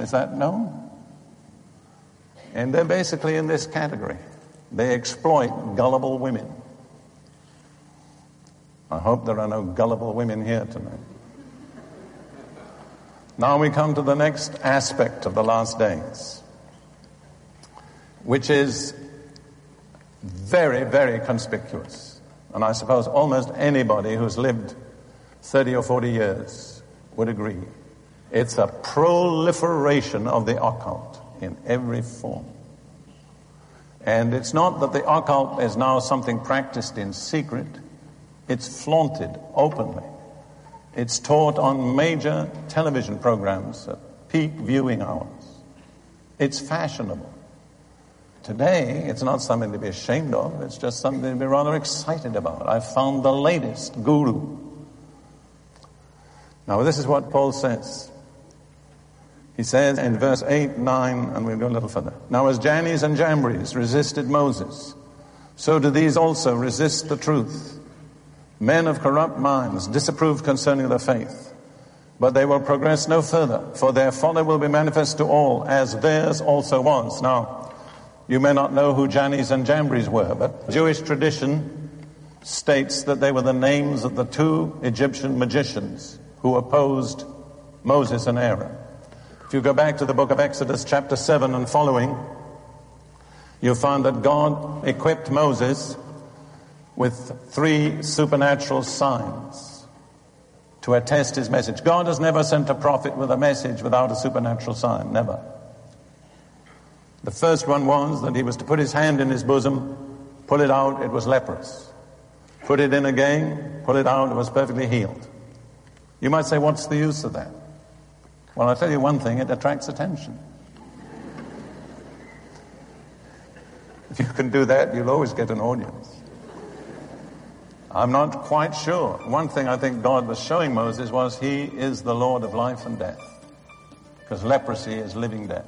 Is that known? And they're basically in this category. They exploit gullible women. I hope there are no gullible women here tonight. Now we come to the next aspect of the last days, which is very, very conspicuous. And I suppose almost anybody who's lived 30 or 40 years would agree. It's a proliferation of the occult in every form. And it's not that the occult is now something practiced in secret. It's flaunted openly. It's taught on major television programs at peak viewing hours. It's fashionable. Today, it's not something to be ashamed of. It's just something to be rather excited about. I've found the latest guru. Now, this is what Paul says. He says in verse 8, 9, and we'll go a little further. Now, as Jannes and Jambres resisted Moses, so do these also resist the truth. Men of corrupt minds disapproved concerning the faith. But they will progress no further, for their folly will be manifest to all, as theirs also was. Now, you may not know who Jannes and Jambres were, but Jewish tradition states that they were the names of the two Egyptian magicians who opposed Moses and Aaron. If you go back to the book of Exodus, chapter 7 and following, you'll find that God equipped Moses with 3 supernatural signs to attest his message. God has never sent a prophet with a message without a supernatural sign, never. The first one was that he was to put his hand in his bosom, pull it out, it was leprous. Put it in again, pull it out, it was perfectly healed. You might say, what's the use of that? Well, I'll tell you one thing, it attracts attention. If you can do that, you'll always get an audience. I'm not quite sure. One thing I think God was showing Moses was he is the Lord of life and death. Because leprosy is living death.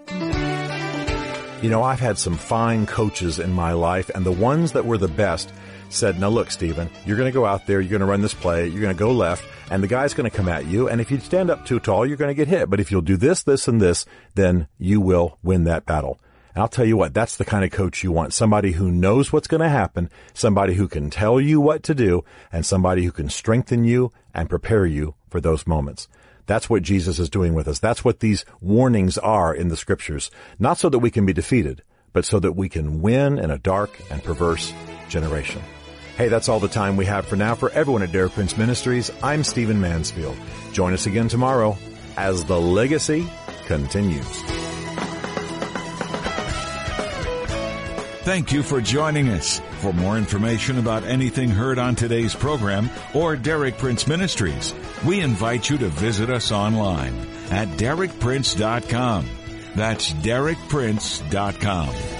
You know, I've had some fine coaches in my life, and the ones that were the best said, now look, Stephen, you're going to go out there, you're going to run this play, you're going to go left, and the guy's going to come at you, and if you stand up too tall, you're going to get hit. But if you'll do this, this, and this, then you will win that battle. And I'll tell you what, that's the kind of coach you want. Somebody who knows what's going to happen, somebody who can tell you what to do, and somebody who can strengthen you and prepare you for those moments. That's what Jesus is doing with us. That's what these warnings are in the Scriptures. Not so that we can be defeated, but so that we can win in a dark and perverse generation. Hey, that's all the time we have for now. For everyone at Derek Prince Ministries, I'm Stephen Mansfield. Join us again tomorrow as the legacy continues. Thank you for joining us. For more information about anything heard on today's program or Derek Prince Ministries, we invite you to visit us online at DerekPrince.com. That's DerekPrince.com.